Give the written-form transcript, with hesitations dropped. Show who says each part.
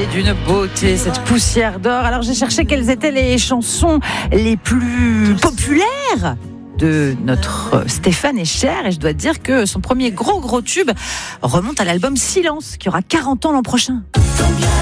Speaker 1: d'une beauté, cette poussière d'or. Alors j'ai cherché quelles étaient les chansons les plus populaires de notre Stéphane Escher, et je dois dire que son premier gros tube remonte à l'album Silence, qui aura 40 ans l'an prochain.